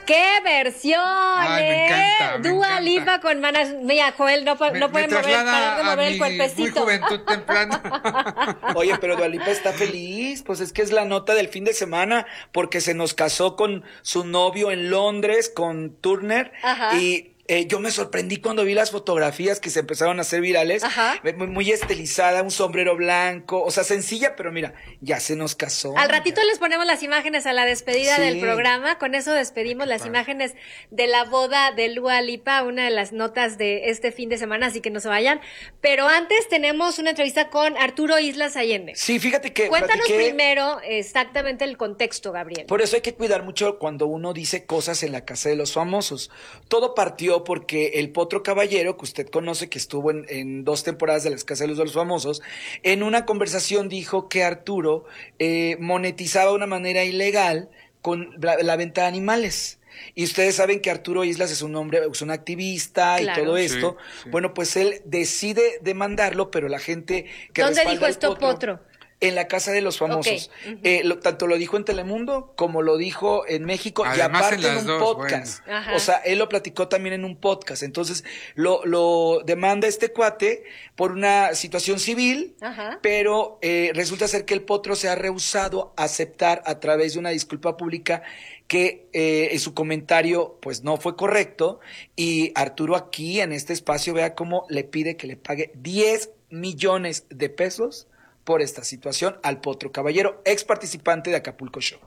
¡Qué versión! Ay, me encanta, me Dua encanta. Lipa con Manas. Mira, Joel, no pueden parar de mover el Muy cuerpecito. juventud temprana. Oye, pero Dua Lipa está feliz, pues es que es la nota del fin de semana, porque se nos casó con su novio en Londres, con Turner, Ajá. y yo me sorprendí cuando vi las fotografías que se empezaron a hacer virales. Ajá. Muy estilizada, un sombrero blanco, o sea, sencilla, pero mira, ya se nos casó. Al ratito les ponemos las imágenes a la despedida Sí. del programa. Con eso despedimos las imágenes de la boda de Dua Lipa, una de las notas de este fin de semana, así que no se vayan. Pero antes tenemos una entrevista con Arturo Islas Allende. Sí, fíjate que Cuéntanos platiqué- primero exactamente el contexto, Gabriel. Por eso hay que cuidar mucho cuando uno dice cosas en la casa de los famosos. Todo partió porque el Potro Caballero, que usted conoce, que estuvo en 2 temporadas de las casas de los famosos, en una conversación dijo que Arturo monetizaba de una manera ilegal con la venta de animales. Y ustedes saben que Arturo Islas es un hombre, es un activista Claro. y todo Sí, esto. sí. Bueno, pues él decide demandarlo, pero la gente que ¿Dónde respalda dijo al esto Potro? En la casa de los famosos. Ok, ujú. Tanto lo dijo en Telemundo como lo dijo en México y Además, aparte en en las un dos, podcast. bueno. Ajá. O sea, él lo platicó también en un podcast. Entonces, lo demanda este cuate por una situación civil, Ajá. pero resulta ser que el Potro se ha rehusado a aceptar a través de una disculpa pública que su comentario pues no fue correcto, y Arturo aquí en este espacio vea cómo le pide que le pague 10 millones de pesos por esta situación al Potro Caballero, ex participante de Acapulco Show.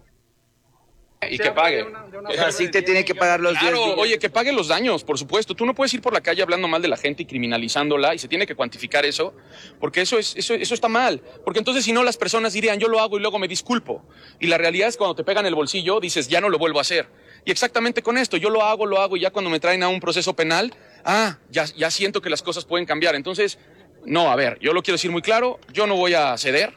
Y que pague. Así te tiene que pagar los 10 Claro, millones. oye, que pague los daños, por supuesto. Tú no puedes ir por la calle hablando mal de la gente y criminalizándola, y se tiene que cuantificar eso, porque eso está mal. Porque entonces, si no, las personas dirían, yo lo hago y luego me disculpo. Y la realidad es que cuando te pegan el bolsillo, dices, ya no lo vuelvo a hacer. Y exactamente con esto, yo lo hago, y ya cuando me traen a un proceso penal, ya siento que las cosas pueden cambiar. Entonces, no, a ver, yo lo quiero decir muy claro, yo no voy a ceder.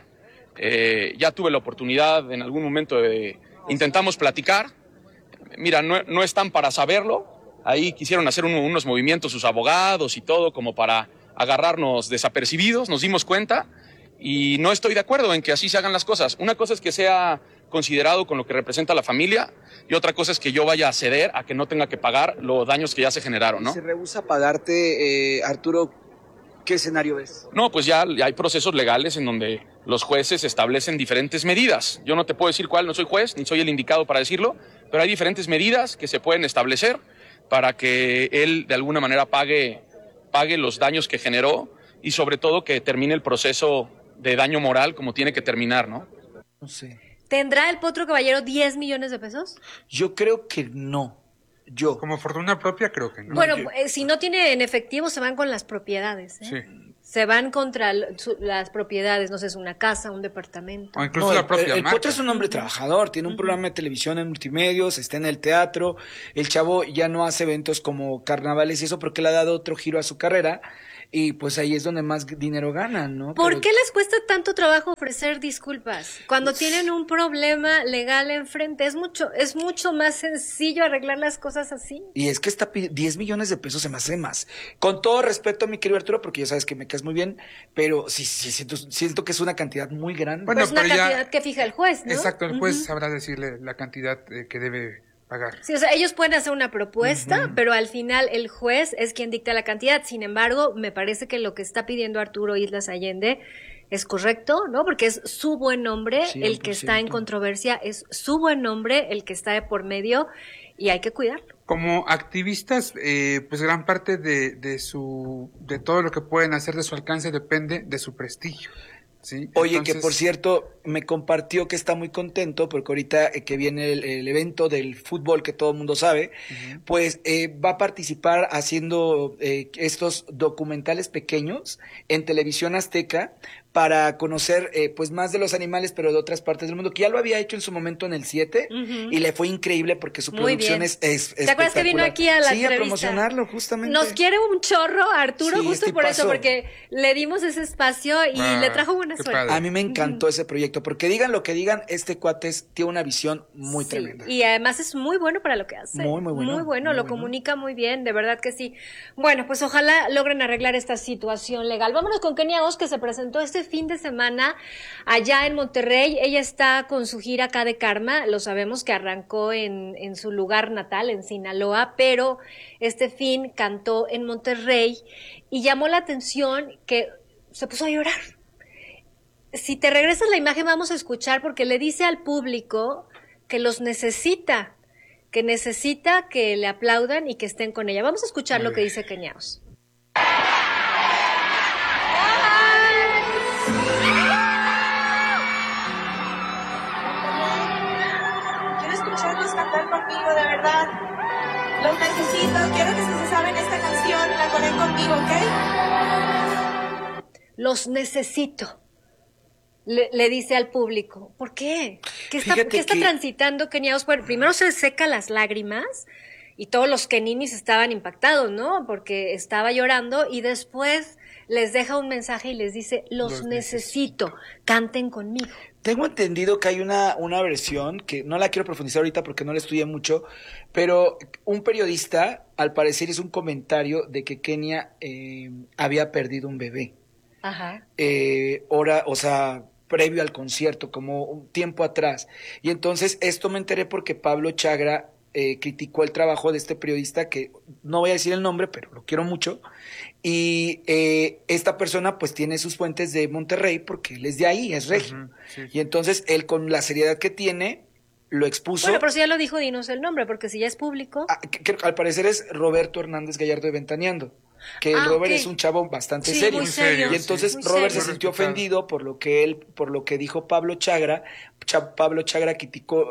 Ya tuve la oportunidad en algún momento intentamos platicar. Mira, no están para saberlo. Ahí quisieron hacer unos movimientos sus abogados y todo como para agarrarnos desapercibidos. Nos dimos cuenta y no estoy de acuerdo en que así se hagan las cosas. Una cosa es que sea considerado con lo que representa la familia y otra cosa es que yo vaya a ceder a que no tenga que pagar los daños que ya se generaron, ¿no? Si se rehúsa a pagarte, Arturo, ¿qué escenario ves? No, pues ya hay procesos legales en donde los jueces establecen diferentes medidas. Yo no te puedo decir cuál, no soy juez, ni soy el indicado para decirlo, pero hay diferentes medidas que se pueden establecer para que él de alguna manera pague los daños que generó y sobre todo que termine el proceso de daño moral como tiene que terminar, ¿no? No sé. ¿Tendrá el Potro Caballero 10 millones de pesos? Yo creo que no. Yo. Como fortuna propia, creo que no. Bueno, si no tiene en efectivo, se van con las propiedades. Sí. Se van contra las propiedades, no sé, es una casa, un departamento. O incluso No, la propia el marca. Potro es un hombre trabajador, tiene un programa de televisión en multimedios, está en el teatro. El chavo ya no hace eventos como carnavales y eso porque le ha dado otro giro a su carrera, y pues ahí es donde más dinero ganan, ¿no? ¿Por Pero- qué les cuesta tanto trabajo ofrecer disculpas? Cuando tienen un problema legal enfrente, es mucho más sencillo arreglar las cosas así. Y es que 10 millones de pesos se me hace más. Con todo respeto, mi querido Arturo, porque ya sabes que me caes muy bien, pero sí siento que es una cantidad muy grande. Bueno, Pues una pero ya- cantidad que fija el juez, ¿no? Exacto, el juez sabrá decirle la cantidad que debe pagar. Sí, o sea, ellos pueden hacer una propuesta, pero al final el juez es quien dicta la cantidad. Sin embargo, me parece que lo que está pidiendo Arturo Islas Allende es correcto, ¿no? Porque es su buen nombre el que está en 100%. controversia, es su buen nombre el que está de por medio y hay que cuidarlo. Como activistas, pues gran parte de todo lo que pueden hacer de su alcance depende de su prestigio. ¿Sí? Oye, Entonces, que por cierto, me compartió que está muy contento porque ahorita que viene el evento del fútbol que todo el mundo sabe, pues va a participar haciendo estos documentales pequeños en Televisión Azteca para conocer pues más de los animales, pero de otras partes del mundo, que ya lo había hecho en su momento en el 7 y le fue increíble porque su Muy producción bien. es ¿Te acuerdas que vino espectacular. aquí a la Sí, a entrevista? promocionarlo justamente. Nos quiere un chorro, Arturo, Sí, justo es por eso, tipazo. porque le dimos ese espacio y le trajo buena qué suerte. padre. A mí me encantó ese proyecto, porque digan lo que digan, este cuate tiene una visión muy Sí, tremenda. y además es muy bueno para lo que hace. Muy, muy bueno. Muy bueno, Muy lo bueno. comunica muy bien, de verdad que sí. Bueno, pues ojalá logren arreglar esta situación legal. Vámonos con Kenia Os, que se presentó este fin de semana allá en Monterrey. Ella está con su gira acá de Karma, lo sabemos que arrancó en su lugar natal, en Sinaloa, pero este fin cantó en Monterrey y llamó la atención que se puso a llorar. Si te regresas la imagen vamos a escuchar porque le dice al público que los necesita, que necesita que le aplaudan y que estén con ella. Vamos a escuchar lo que dice Kenia Os. Quiero escucharlos cantar conmigo, de verdad. Los necesito. Quiero que se saben esta canción, la coren conmigo, ¿ok? Los necesito. Le dice al público. ¿Por qué? ¿Qué está transitando Kenia Os? Bueno, primero se seca las lágrimas y todos los keninis estaban impactados, ¿no? Porque estaba llorando y después les deja un mensaje y les dice, los necesito, canten conmigo. Tengo entendido que hay una versión, que no la quiero profundizar ahorita porque no la estudié mucho, pero un periodista, al parecer, hizo un comentario de que Kenia había perdido un bebé. Ajá. Previo al concierto, como un tiempo atrás. Y entonces esto me enteré porque Pablo Chagra criticó el trabajo de este periodista, que no voy a decir el nombre, pero lo quiero mucho. Y esta persona pues tiene sus fuentes de Monterrey porque él es de ahí, es regio. Sí. Y entonces él, con la seriedad que tiene, lo expuso. Bueno, pero si ya lo dijo, dinos el nombre, porque si ya es público. Al parecer es Roberto Hernández Gallardo de Ventaneando. Que Robert es un chavo bastante serio. Muy serio. Y entonces Robert se sintió ofendido por lo que dijo Pablo Chagra. Pablo Chagra criticó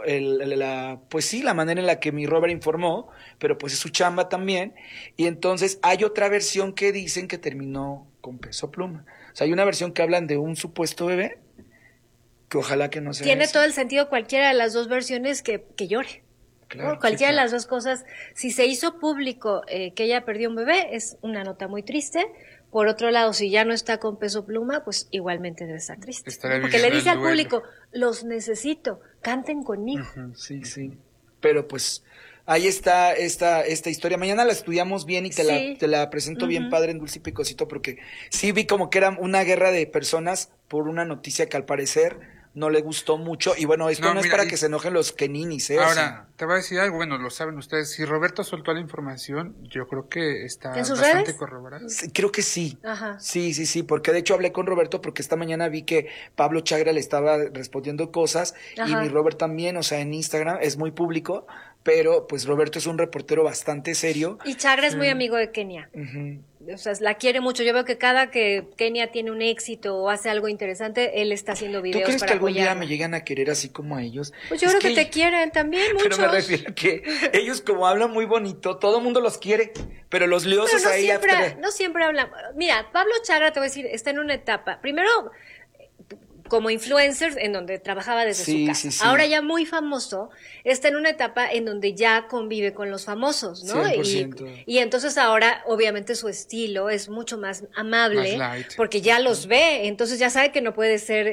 la manera en la que mi Robert informó, pero pues es su chamba también. Y entonces hay otra versión que dicen que terminó con Peso Pluma. O sea, hay una versión que hablan de un supuesto bebé, que ojalá que no sea Tiene eso. todo el sentido cualquiera de las dos versiones que llore. Claro, cualquiera de las dos cosas. Si se hizo público que ella perdió un bebé, es una nota muy triste. Por otro lado, si ya no está con Peso Pluma, pues igualmente debe estar triste. Porque le dice al público, los necesito, canten conmigo. Sí. Pero pues ahí está esta historia. Mañana la estudiamos bien y te la presento bien padre en Dulce y Picosito, porque sí vi como que era una guerra de personas por una noticia que al parecer no le gustó mucho. Y bueno, esto no es para que se enojen los keninis, ¿eh? Ahora, te voy a decir algo, bueno, lo saben ustedes. Si Roberto soltó la información, yo creo que está ¿En sus bastante redes? corroborado. Sí, creo que sí. Ajá. Sí, porque de hecho hablé con Roberto porque esta mañana vi que Pablo Chagra le estaba respondiendo cosas. Ajá. Y mi Robert también, o sea, en Instagram es muy público, pero pues Roberto es un reportero bastante serio. Y Chagra es muy amigo de Kenia. O sea, la quiere mucho. Yo veo que cada que Kenia tiene un éxito o hace algo interesante, él está haciendo videos para apoyarla. ¿Tú crees que algún día me llegan a querer así como a ellos? Pues yo creo que te quieren también muchos. Pero me refiero a que ellos, como hablan muy bonito, todo el mundo los quiere, pero los liosos pero ahí... No siempre hablan. Mira, Pablo Chagra, te voy a decir, está en una etapa. Primero, como influencer, en donde trabajaba desde su casa. Sí. Ahora ya muy famoso, está en una etapa en donde ya convive con los famosos, ¿no? 100%. Y entonces ahora, obviamente, su estilo es mucho más amable, porque ya los ve, entonces ya sabe que no puede ser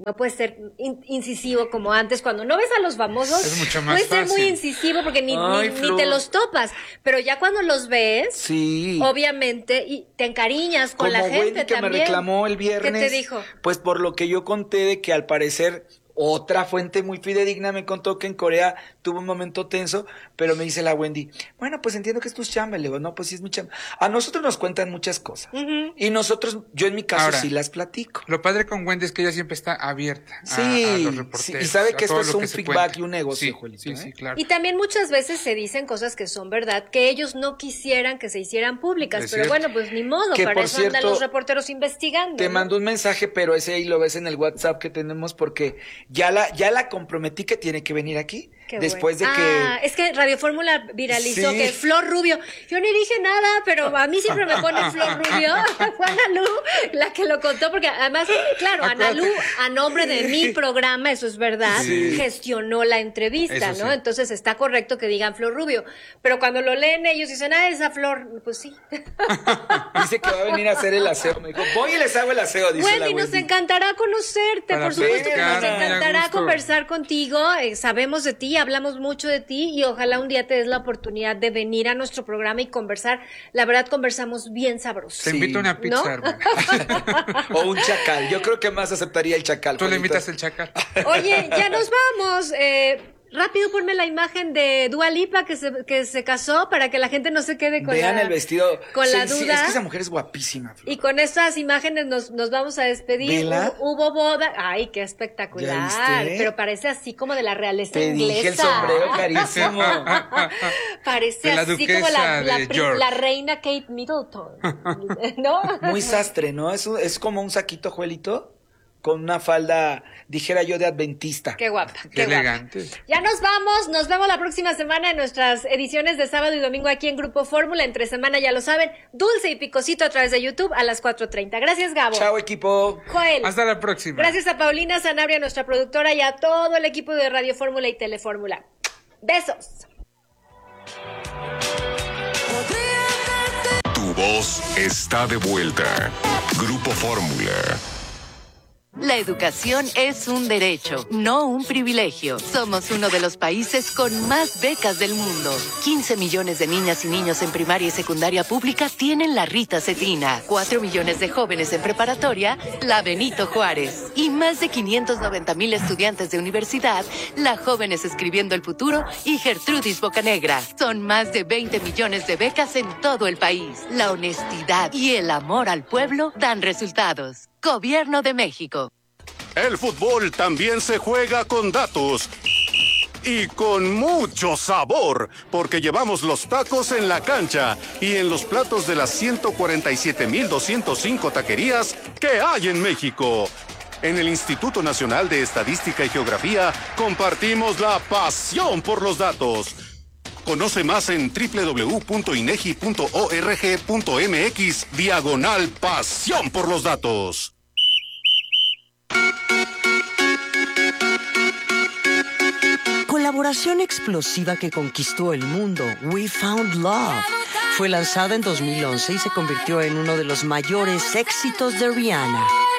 incisivo como antes. Cuando no ves a los famosos, es mucho más puede ser muy incisivo porque ni te los topas, pero ya cuando los ves, obviamente, y te encariñas con la gente Wendy, que también. Me reclamó el viernes. ¿Qué te dijo? Pues por lo que yo conté de que al parecer otra fuente muy fidedigna me contó que en Corea tuvo un momento tenso, pero me dice la Wendy, bueno, pues entiendo que es tu chamba. Le digo, no, pues sí es mi chamba. A nosotros nos cuentan muchas cosas. Y nosotros, yo en mi caso sí las platico. Lo padre con Wendy es que ella siempre está abierta a los reporteros. Sí, y sabe que esto es un feedback y un negocio, Juelito. Sí, claro. Y también muchas veces se dicen cosas que son verdad, que ellos no quisieran que se hicieran públicas, pero bueno, pues ni modo, que para eso andan los reporteros investigando. Te mando un mensaje, pero ese ahí lo ves en el WhatsApp que tenemos, porque ya la comprometí que tiene que venir aquí. Qué después bueno. de que... es que Radio Fórmula viralizó que Flor Rubio, yo ni dije nada, pero a mí siempre me pone Flor Rubio, fue Analú la que lo contó, porque además, claro, Analú, a nombre de mi programa, eso es verdad, gestionó la entrevista, ¿no? Entonces está correcto que digan Flor Rubio, pero cuando lo leen ellos dicen, esa Flor, pues sí. Dice que va a venir a hacer el aseo, me dijo, voy y les hago el aseo, dice Wendy, la Wendy. Nos encantará conocerte, por supuesto que nos encantará conversar contigo, sabemos de ti, aquí, hablamos mucho de ti y ojalá un día te des la oportunidad de venir a nuestro programa y conversar. La verdad, conversamos bien sabroso. Te invito a una pizza, ¿no? hermana. O un chacal. Yo creo que más aceptaría el chacal. Tú le Juanito. invitas el chacal. Oye, ya nos vamos. Rápido ponme la imagen de Dua Lipa que se casó para que la gente no se quede con Vean el vestido. con la Sí, duda. es que esa mujer es guapísima, Flor. Y con estas imágenes nos vamos a despedir. ¿Vela? Hubo boda. Ay, qué espectacular. ¿Ya viste? Pero parece así como de la realeza Te inglesa. dije el sombrero carísimo. Parece De la así como duquesa de York. la reina Kate Middleton. ¿No? Muy sastre, ¿no? Es como un saquito, Juelito, con una falda, dijera yo, de adventista. Qué guapa. Qué guapa. elegante. Ya nos vamos. Nos vemos la próxima semana en nuestras ediciones de sábado y domingo aquí en Grupo Fórmula. Entre semana, ya lo saben, dulce y picosito a través de YouTube a las 4:30. Gracias, Gabo. Chao, equipo. Joel. Hasta la próxima. Gracias a Paulina Sanabria, nuestra productora, y a todo el equipo de Radio Fórmula y Telefórmula. Besos. Tu voz está de vuelta. Grupo Fórmula. La educación es un derecho, no un privilegio. Somos uno de los países con más becas del mundo. 15 millones de niñas y niños en primaria y secundaria pública tienen la Rita Cetina. 4 millones de jóvenes en preparatoria, la Benito Juárez. Y más de 590,000 estudiantes de universidad, la Jóvenes Escribiendo el Futuro y Gertrudis Bocanegra. Son más de 20 millones de becas en todo el país. La honestidad y el amor al pueblo dan resultados. Gobierno de México. El fútbol también se juega con datos y con mucho sabor, porque llevamos los tacos en la cancha y en los platos de las 147,205 taquerías que hay en México. En el Instituto Nacional de Estadística y Geografía compartimos la pasión por los datos. Conoce más en www.inegi.org.mx/pasión por los datos. Colaboración explosiva que conquistó el mundo, We Found Love. Fue lanzada en 2011 y se convirtió en uno de los mayores éxitos de Rihanna.